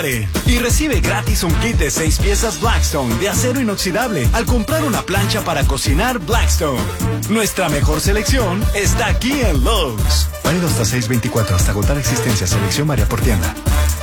Y recibe gratis un kit de 6 piezas Blackstone de acero inoxidable al comprar una plancha para cocinar Blackstone. Nuestra mejor selección está aquí en Lowe's. Válido hasta 6/24, hasta agotar existencia. Selección varía por tienda.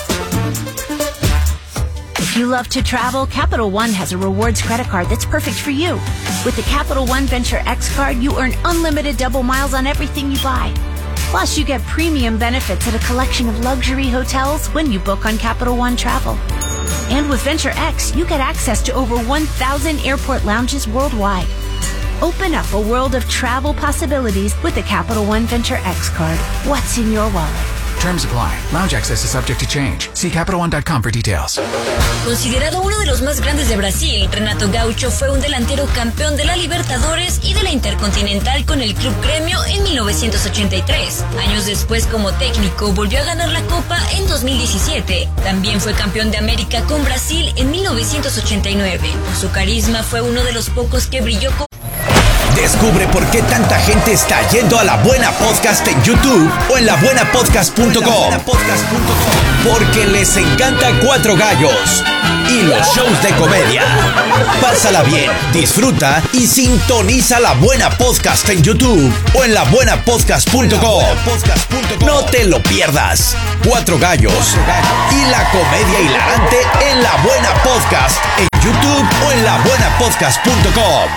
If you love to travel, Capital One has a rewards credit card that's perfect for you. With the Capital One Venture X card, you earn unlimited double miles on everything you buy. Plus, you get premium benefits at a collection of luxury hotels when you book on Capital One Travel. And with Venture X, you get access to over 1,000 airport lounges worldwide. Open up a world of travel possibilities with the Capital One Venture X card. What's in your wallet? Terms apply. Lounge access is subject to change. See CapitalOne.com for details. Considerado uno de los más grandes de Brasil, Renato Gaucho fue un delantero campeón de la Libertadores y de la Intercontinental con el Club Gremio en 1983. Años después, como técnico, volvió a ganar la Copa en 2017. También fue campeón de América con Brasil en 1989. Su carisma fue uno de los pocos que brilló con... Descubre por qué tanta gente está yendo a La Buena Podcast en YouTube o en labuenapodcast.com. Porque les encanta Cuatro Gallos y los shows de comedia. Pásala bien, disfruta y sintoniza La Buena Podcast en YouTube o en labuenapodcast.com. No te lo pierdas. Cuatro Gallos y la comedia hilarante en La Buena Podcast en YouTube o en labuenapodcast.com.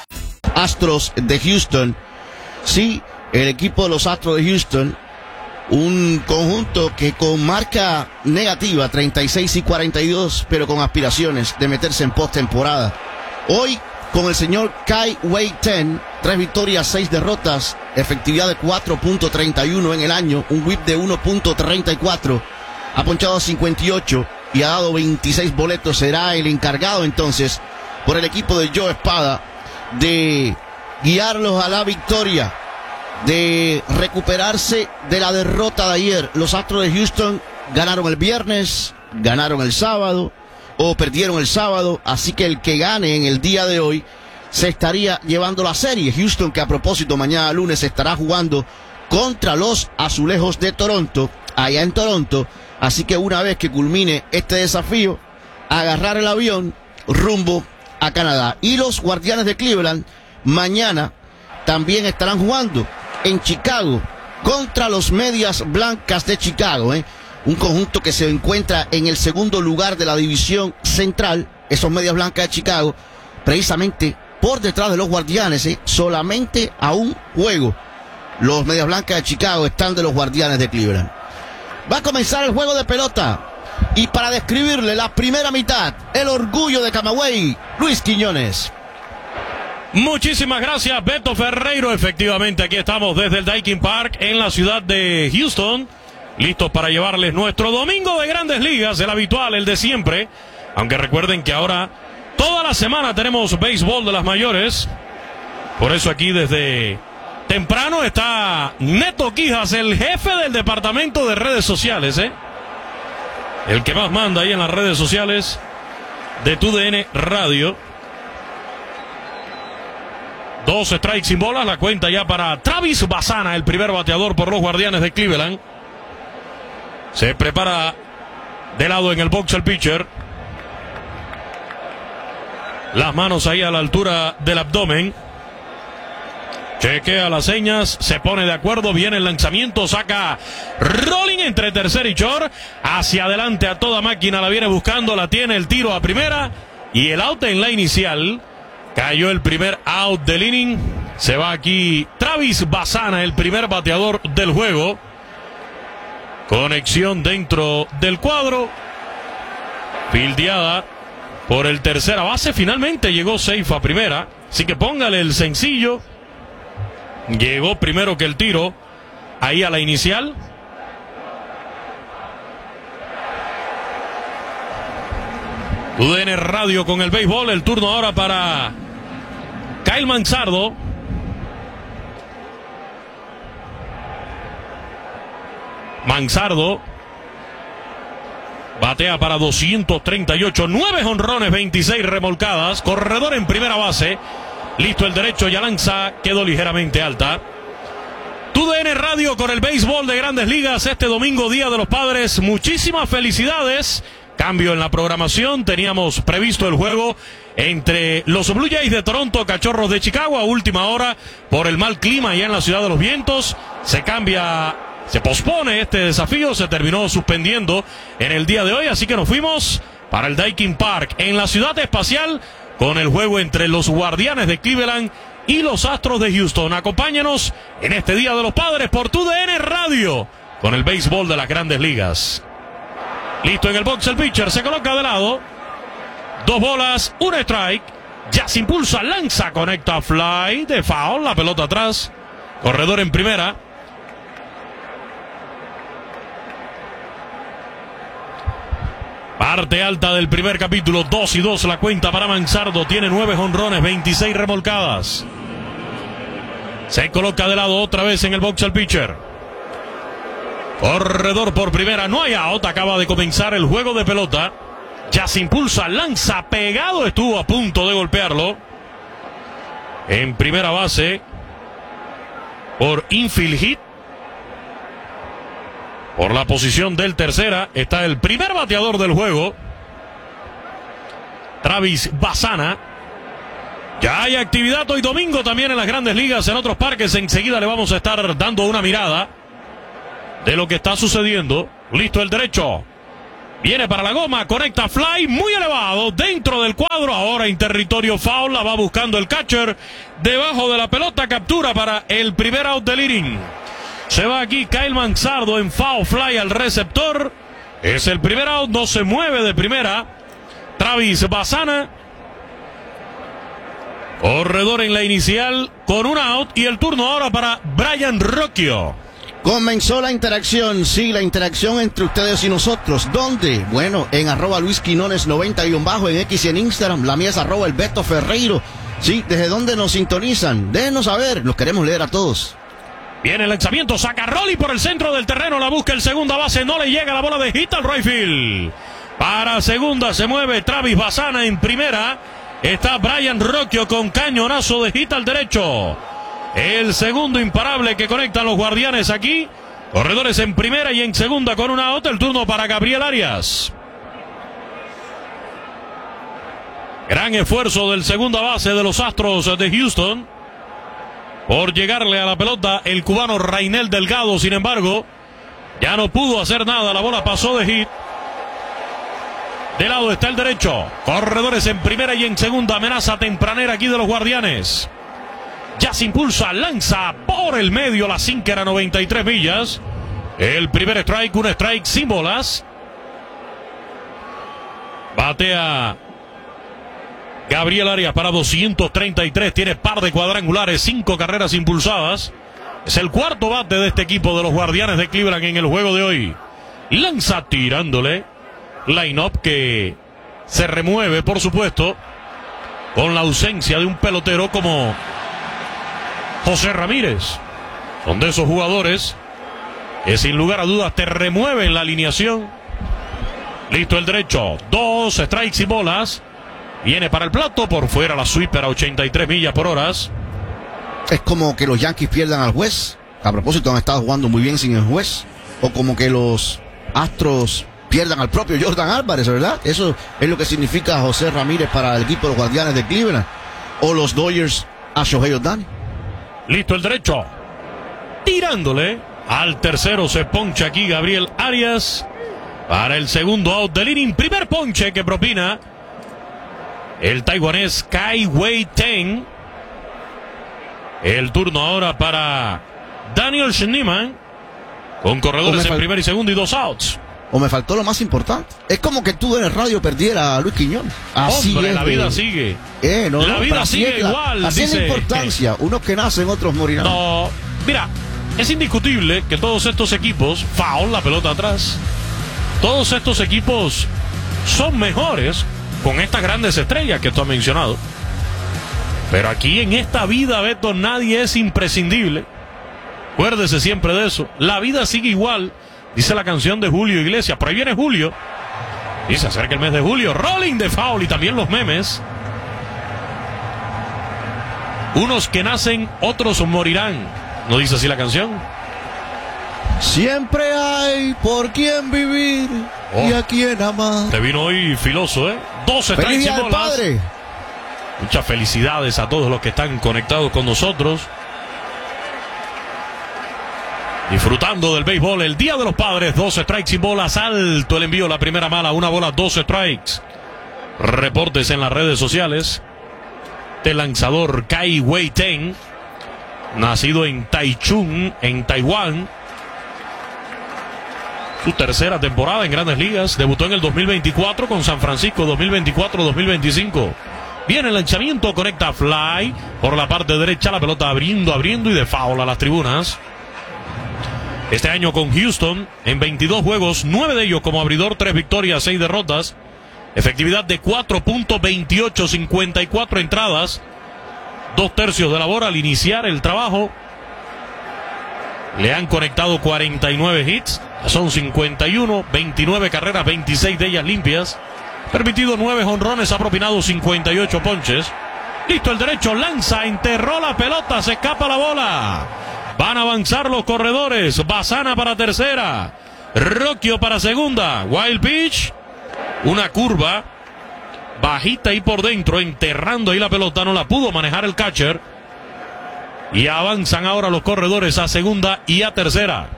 Astros de Houston. Sí, el equipo de los Astros de Houston, un conjunto que con marca negativa, 36-42, pero con aspiraciones de meterse en postemporada. Hoy, con el señor Kai Wei Ten, 3 victorias, 6 derrotas, efectividad de 4.31 en el año, un whip de 1.34, ha ponchado a 58 y ha dado 26 boletos. Será el encargado entonces por el equipo de Joe Espada de guiarlos a la victoria, de recuperarse de la derrota de ayer. Los Astros de Houston ganaron el viernes, ganaron el sábado o perdieron el sábado, así que el que gane en el día de hoy se estaría llevando la serie. Houston, que a propósito mañana lunes estará jugando contra los Azulejos de Toronto, allá en Toronto, así que una vez que culmine este desafío, agarrar el avión rumbo a Canadá. Y los Guardianes de Cleveland mañana también estarán jugando en Chicago contra los Medias Blancas de Chicago, un conjunto que se encuentra en el segundo lugar de la división central. Esos Medias Blancas de Chicago, precisamente por detrás de los Guardianes, solamente a un juego. Los Medias Blancas de Chicago están de los Guardianes de Cleveland. Va a comenzar el juego de pelota. Y para describirle la primera mitad, el orgullo de Camagüey, Luis Quiñones. Muchísimas gracias, Beto Ferreiro. Efectivamente, aquí estamos desde el Daikin Park en la ciudad de Houston, listos para llevarles nuestro domingo de Grandes Ligas, el habitual, el de siempre. Aunque recuerden que ahora, toda la semana tenemos béisbol de las mayores. Por eso aquí desde temprano está Neto Quijas, el jefe del departamento de redes sociales, el que más manda ahí en las redes sociales de TUDN Radio. 2 strikes sin bolas, la cuenta ya para Travis Bassana, el primer bateador por los Guardianes de Cleveland. Se prepara de lado en el box el pitcher. Las manos ahí a la altura del abdomen. Chequea las señas, se pone de acuerdo, viene el lanzamiento, saca rolling entre tercer y short, hacia adelante a toda máquina, la viene buscando, la tiene, el tiro a primera y el out en la inicial. Cayó el primer out del inning. Se va aquí Travis Bassana, el primer bateador del juego. Conexión dentro del cuadro. Fildeada por el tercera base, finalmente llegó safe a primera, así que póngale el sencillo. Llegó primero que el tiro ahí a la inicial. TUDN Radio con el béisbol. El turno ahora para Kyle Manzardo. Manzardo batea para 238, 9 jonrones, 26 remolcadas, corredor en primera base. Listo el derecho, ya lanza, quedó ligeramente alta. TUDN Radio con el béisbol de Grandes Ligas este domingo, Día de los Padres. Muchísimas felicidades Cambio en la programación, teníamos previsto el juego entre los Blue Jays de Toronto, Cachorros de Chicago, a última hora, por el mal clima allá en la Ciudad de los Vientos, se pospone este desafío, se terminó suspendiendo en el día de hoy, así que nos fuimos para el Daikin Park, en la Ciudad Espacial, con el juego entre los Guardianes de Cleveland y los Astros de Houston. Acompáñanos en este Día de los Padres por TUDN Radio, con el béisbol de las Grandes Ligas. Listo en el box el pitcher, se coloca de lado. 2 bolas, 1 strike. Ya se impulsa, lanza, conecta fly de foul, la pelota atrás. Corredor en primera. Parte alta del primer capítulo, 2-2 la cuenta para Manzardo. Tiene 9 jonrones, 26 remolcadas. Se coloca de lado otra vez en el box el pitcher. Corredor por primera, no hay out, acaba de comenzar el juego de pelota. Ya se impulsa, lanza, pegado, estuvo a punto de golpearlo. En primera base, por infield hit. Por la posición del tercera, está el primer bateador del juego, Travis Bassana. Ya hay actividad hoy domingo también en las Grandes Ligas, en otros parques. Enseguida le vamos a estar dando una mirada de lo que está sucediendo. Listo el derecho. Viene para la goma, conecta fly muy elevado dentro del cuadro. Ahora en territorio foul, la va buscando el catcher. Debajo de la pelota, captura para el primer out del inning. Se va aquí Kyle Manzardo en foul fly al receptor. Es el primer out, no se mueve de primera Travis Bassana. Corredor en la inicial con un out y el turno ahora para Brian Rocchio. Comenzó la interacción, sí, la interacción entre ustedes y nosotros. ¿Dónde? Bueno, en @LuisQuinones90_ en X y en Instagram. La mía es @el Beto Ferreiro. Sí, ¿desde dónde nos sintonizan? Déjenos saber, los queremos leer a todos. Viene el lanzamiento, saca Rolly por el centro del terreno, la busca el segunda base, no le llega la bola de hit al right field. Para segunda se mueve Travis Bassana en primera. Está Brian Rocchio con cañonazo de hit al derecho. El segundo imparable que conectan los Guardianes aquí. Corredores en primera y en segunda con una out. El turno para Gabriel Arias. Gran esfuerzo del segunda base de los Astros de Houston por llegarle a la pelota el cubano Rainel Delgado. Sin embargo, ya no pudo hacer nada. La bola pasó de hit. De lado está el derecho. Corredores en primera y en segunda. Amenaza tempranera aquí de los Guardianes. Ya se impulsa, lanza por el medio la sinker a 93 millas. El primer strike, un strike sin bolas. Batea Gabriel Arias para 233. Tiene par de cuadrangulares, 5 carreras impulsadas. Es el cuarto bate de este equipo de los Guardianes de Cleveland en el juego de hoy. Lanza tirándole. Line-up que se remueve, por supuesto, con la ausencia de un pelotero como José Ramírez. Son de esos jugadores que sin lugar a dudas te remueven la alineación. Listo el derecho. 2 strikes y bolas. Viene para el plato. Por fuera la sweeper a 83 millas por hora. Es como que los Yankees pierdan al juez. A propósito, han estado jugando muy bien sin el juez. O como que los Astros pierdan al propio Jordan Álvarez, ¿verdad? Eso es lo que significa José Ramírez para el equipo de los Guardianes de Cleveland. O los Dodgers a Shohei Ohtani. Listo el derecho. Tirándole. Al tercero se poncha aquí Gabriel Arias. Para el segundo out del inning. Primer ponche que propina el taiwanés Kai Wei Teng. El turno ahora para Daniel Schneemann. Con corredores en primer y segundo y 2 outs. O me faltó lo más importante. Es como que tú en el radio perdiera a Luis Quiñones. Así hombre, es, la vida sigue. La vida sigue igual. Así es la importancia. Unos que nacen, otros morirán. No, mira, es indiscutible que todos estos equipos, foul, la pelota atrás, todos estos equipos son mejores con estas grandes estrellas que tú has mencionado. Pero aquí en esta vida, Beto, nadie es imprescindible. Acuérdese siempre de eso. La vida sigue igual. Dice la canción de Julio Iglesias. Por ahí viene Julio. Y se acerca el mes de julio. Rolling de foul y también los memes. Unos que nacen, otros morirán. ¿No dice así la canción? Siempre hay por quien vivir. ¿Y a quién amar? Te vino hoy filoso, ¿eh? 12 ¡Feliz strikes y día del bolas. padre! Muchas felicidades a todos los que están conectados con nosotros. Disfrutando del béisbol, el Día de los Padres, 12 strikes y bolas, alto el envío, la primera mala, una bola, 12 strikes. Reportes en las redes sociales del lanzador Kai Wei-Ten, nacido en Taichung, en Taiwán. Su tercera temporada en Grandes Ligas, debutó en el 2024 con San Francisco, 2024-2025. Viene el lanzamiento, conecta fly por la parte derecha, la pelota abriendo y de foul a las tribunas. Este año con Houston, en 22 juegos, 9 de ellos como abridor, 3 victorias, 6 derrotas. Efectividad de 4.28, 54 entradas. 2/3 de labor al iniciar el trabajo. Le han conectado 49 hits, son 51, 29 carreras, 26 de ellas limpias. Permitido 9 jonrones, ha propinado 58 ponches. Listo el derecho, lanza, enterró la pelota, se escapa la bola. Van a avanzar los corredores. Bazana para tercera. Rocchio para segunda. Wild pitch. Una curva bajita y por dentro, enterrando ahí la pelota. No la pudo manejar el catcher. Y avanzan ahora los corredores a segunda y a tercera.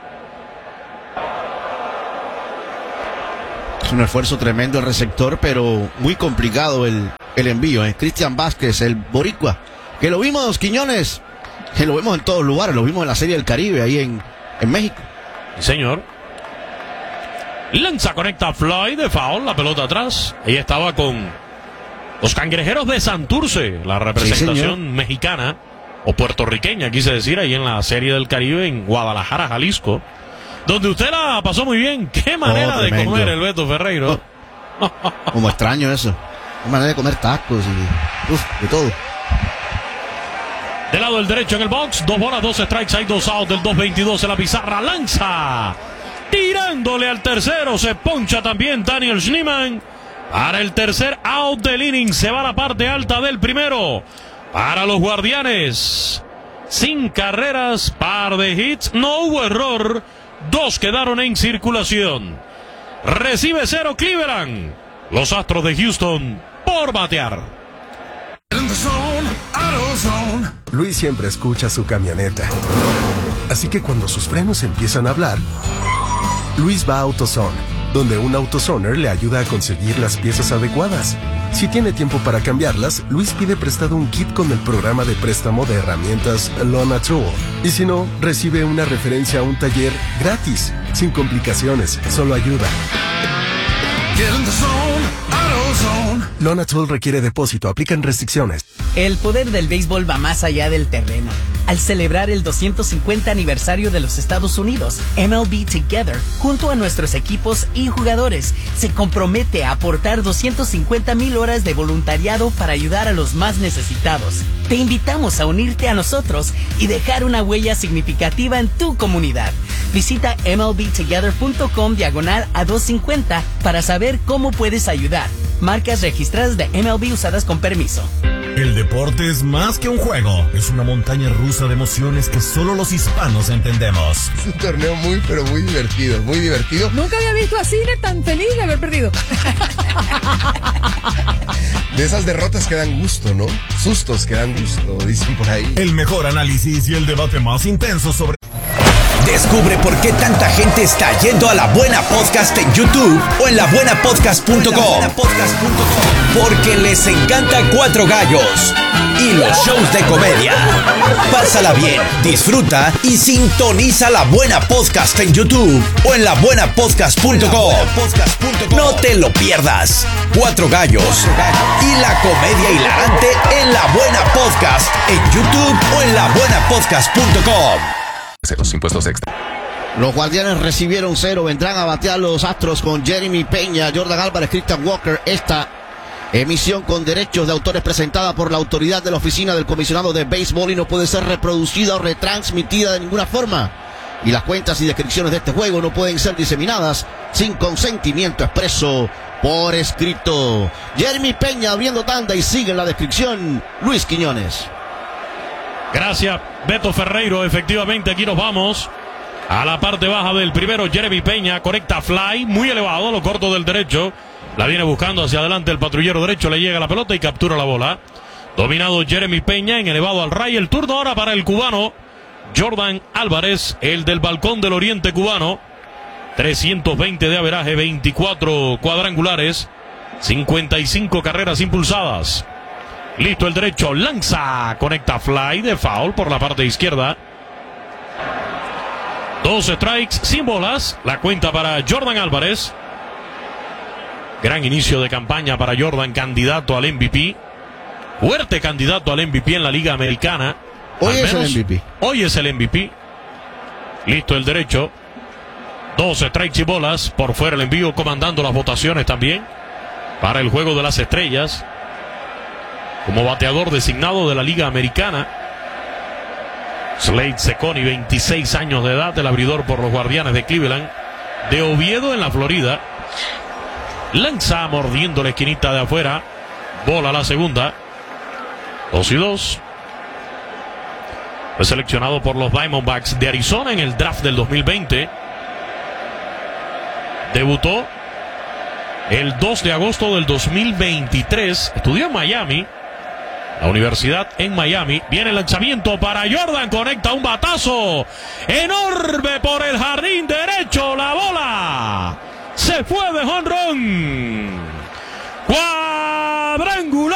Es un esfuerzo tremendo el receptor, pero muy complicado el envío. Cristian Vázquez, el boricua, que lo vimos, Quiñones, que lo vemos en todos lugares, lo vimos en la Serie del Caribe, ahí en México. Sí, señor. Lanza, conecta fly de foul, la pelota atrás. Ahí estaba con los Cangrejeros de Santurce, la representación mexicana o puertorriqueña, quise decir, ahí en la Serie del Caribe en Guadalajara, Jalisco, donde usted la pasó muy bien. Qué manera de comer el Beto Ferreiro. Como extraño eso. Qué manera de comer tacos y de todo. Del lado del derecho en el box, 2 bolas, 2 strikes, hay 2 outs del 2-22 en la pizarra. Lanza, tirándole al tercero, se poncha también Daniel Schneemann. Para el tercer out del inning, se va a la parte alta del primero. Para los Guardianes, sin carreras, par de hits, no hubo error. 2 quedaron en circulación. Recibe 0 Cleveland. Los Astros de Houston por batear. Luis siempre escucha su camioneta. Así que cuando sus frenos empiezan a hablar, Luis va a AutoZone, donde un AutoZoner le ayuda a conseguir las piezas adecuadas. Si tiene tiempo para cambiarlas, Luis pide prestado un kit con el programa de préstamo de herramientas Lona Tool. Y si no, recibe una referencia a un taller gratis, sin complicaciones, solo ayuda. Lona Tool requiere depósito, aplican restricciones. El poder del béisbol va más allá del terreno. Al celebrar el 250 aniversario de los Estados Unidos, MLB Together, junto a nuestros equipos y jugadores, se compromete a aportar 250,000 horas de voluntariado para ayudar a los más necesitados. Te invitamos a unirte a nosotros y dejar una huella significativa en tu comunidad. Visita mlbtogether.com/a250 para saber cómo puedes ayudar. Marcas registradas de MLB usadas con permiso. El deporte es más que un juego. Es una montaña rusa de emociones que solo los hispanos entendemos. Es un torneo muy, pero muy divertido. Muy divertido. Nunca había visto a Cine tan feliz de haber perdido. De esas derrotas que dan gusto, ¿no? Sustos que dan gusto, dicen por ahí. El mejor análisis y el debate más intenso sobre... Descubre por qué tanta gente está yendo a La Buena Podcast en YouTube o en labuenapodcast.com. Porque les encanta Cuatro Gallos y los shows de comedia. Pásala bien, disfruta y sintoniza La Buena Podcast en YouTube o en labuenapodcast.com. No te lo pierdas. Cuatro Gallos y la comedia hilarante en La Buena Podcast en YouTube o en labuenapodcast.com. Los impuestos extra. Los Guardianes recibieron 0, vendrán a batear los Astros con Jeremy Peña, Jordan Álvarez, Christian Walker. Esta emisión con derechos de autor es presentada por la autoridad de la Oficina del Comisionado de Béisbol y no puede ser reproducida o retransmitida de ninguna forma. Y las cuentas y descripciones de este juego no pueden ser diseminadas sin consentimiento expreso por escrito. Jeremy Peña abriendo tanda y sigue en la descripción Luis Quiñones. Gracias, Beto Ferreiro. Efectivamente, aquí nos vamos A la parte baja del primero, Jeremy Peña conecta fly, muy elevado, lo corto del derecho. La viene buscando hacia adelante el patrullero derecho, le llega la pelota y captura la bola. Dominado Jeremy Peña en elevado al ray. El turno ahora para el cubano Jordan Álvarez, el del Balcón del Oriente cubano. 320 de averaje, 24 cuadrangulares, 55 carreras impulsadas. Listo el derecho, lanza, conecta fly de foul por la parte izquierda. 2 strikes sin bolas, la cuenta para Jordan Álvarez. Gran inicio de campaña para Jordan, candidato al MVP. Fuerte candidato al MVP en la Liga Americana. Hoy es el MVP. Hoy es el MVP. Listo el derecho. 2 strikes y bolas. Por fuera el envío, comandando las votaciones también para el Juego de las Estrellas. Como bateador designado de la Liga Americana. Slade Cecconi, 26 años de edad, el abridor por los Guardianes de Cleveland, de Oviedo en la Florida. Lanza mordiendo la esquinita de afuera. Bola a la segunda. 2-2. Fue seleccionado por los Diamondbacks de Arizona en el draft del 2020. Debutó el 2 de agosto del 2023. Estudió en Miami, la universidad en Miami. Viene el lanzamiento para Jordan. Conecta un batazo enorme por el jardín derecho. La bola se fue de jonrón.